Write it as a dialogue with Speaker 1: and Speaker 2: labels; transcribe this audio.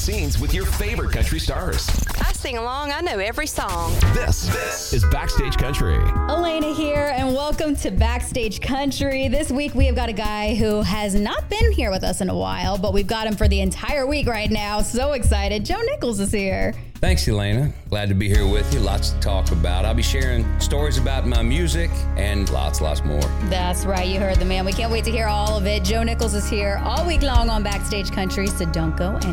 Speaker 1: scenes with your favorite country stars.
Speaker 2: I sing along. I know every song.
Speaker 1: This is Backstage Country.
Speaker 3: Elena here, and welcome to Backstage Country. This week we have got a guy who has not been here with us in a while, but we've got him for the entire week right now. So excited. Joe Nichols is here.
Speaker 4: Thanks, Elena. Glad to be here with you. Lots to talk about. I'll be sharing stories about my music and lots more.
Speaker 3: That's right. You heard the man. We can't wait to hear all of it. Joe Nichols is here all week long on Backstage Country, so don't go